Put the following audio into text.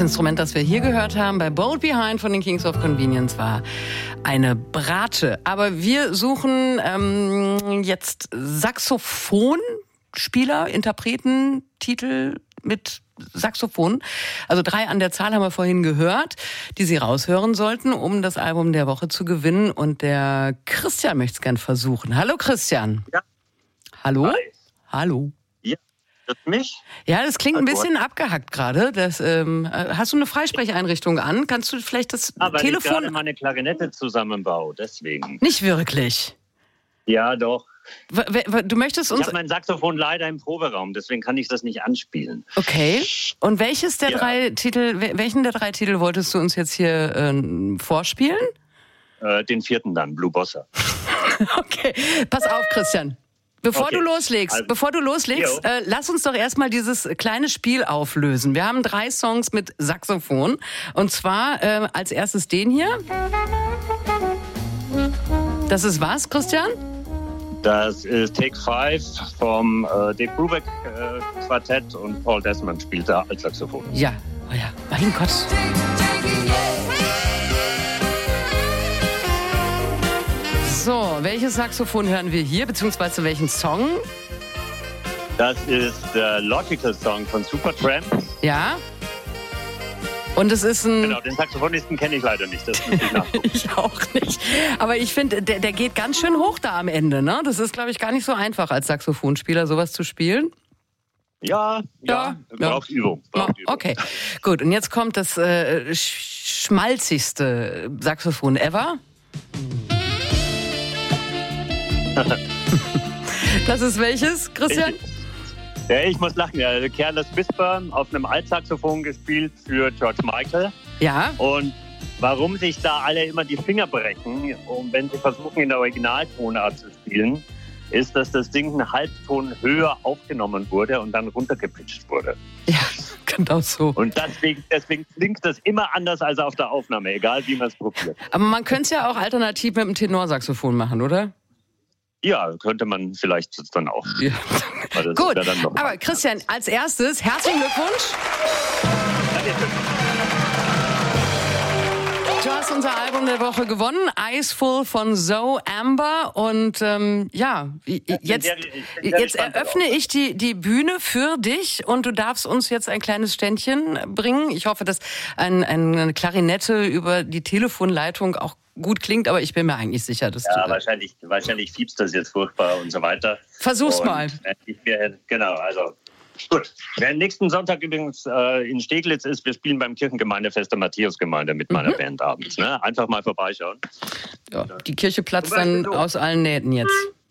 Instrument, das wir hier gehört haben bei Bold Behind von den Kings of Convenience, war eine Bratsche. Aber wir suchen jetzt Saxophonspieler, Interpreten, Titel mit Saxophon. Also 3 an der Zahl haben wir vorhin gehört, die Sie raushören sollten, um das Album der Woche zu gewinnen. Und der Christian möchte es gern versuchen. Hallo Christian. Ja. Hallo? Hi. Hallo. Ja, das mich? Ja, das klingt ein bisschen abgehackt gerade. Hast du eine Freisprecheinrichtung an? Kannst du vielleicht das weil Telefon... ich gerade meine Klarinette zusammenbaue, deswegen. Nicht wirklich. Ja, doch. Du möchtest uns... Ich habe mein Saxophon leider im Proberaum, deswegen kann ich das nicht anspielen. Okay. Und welchen der 3 Titel wolltest du uns jetzt hier vorspielen? Den 4. dann, Blue Bossa. Okay. Pass auf, Christian. Bevor du loslegst, lass uns doch erstmal dieses kleine Spiel auflösen. Wir haben 3 Songs mit Saxophon. Und zwar als erstes den hier. Das ist was, Christian? Das ist Take 5 vom Dave Brubeck Quartett und Paul Desmond spielt da als Saxophon. Ja, oh ja, mein Gott. So, welches Saxophon hören wir hier, beziehungsweise welchen Song? Das ist der Logical Song von Supertramp. Ja. Und es ist ein... Genau, den Saxophonisten kenne ich leider nicht, das muss ich nachgucken. Ich auch nicht. Aber ich finde, der geht ganz schön hoch da am Ende, ne? Das ist, glaube ich, gar nicht so einfach als Saxophonspieler, sowas zu spielen. Ja. Braucht Übung. Okay, gut. Und jetzt kommt das schmalzigste Saxophon ever. Das ist welches, Christian? Ich muss lachen. Ja, Careless Whisper auf einem Altsaxophon gespielt für George Michael. Ja. Und warum sich da alle immer die Finger brechen, wenn sie versuchen, in der Originaltonart zu spielen, ist, dass das Ding einen Halbton höher aufgenommen wurde und dann runtergepitcht wurde. Ja, genau so. Und deswegen klingt das immer anders als auf der Aufnahme, egal wie man es probiert. Aber man könnte es ja auch alternativ mit dem Tenorsaxophon machen, oder? Ja, könnte man vielleicht dann auch. Ja. Gut, ja dann noch aber Christian, als erstes, herzlichen Glückwunsch. Dankeschön. Du hast unser Album der Woche gewonnen, Iceful von Zoe Amber. Und jetzt eröffne ich die Bühne für dich und du darfst uns jetzt ein kleines Ständchen bringen. Ich hoffe, dass eine Klarinette über die Telefonleitung auch gut klingt, aber ich bin mir eigentlich sicher, dass du... Wahrscheinlich fiebst das jetzt furchtbar und so weiter. Versuch's mal. Genau, also gut. Wer nächsten Sonntag übrigens in Steglitz ist, wir spielen beim Kirchengemeindefest der Matthäusgemeinde mit meiner Band abends. Ne? Einfach mal vorbeischauen. Ja, die Kirche platzt dann aus allen Nähten jetzt.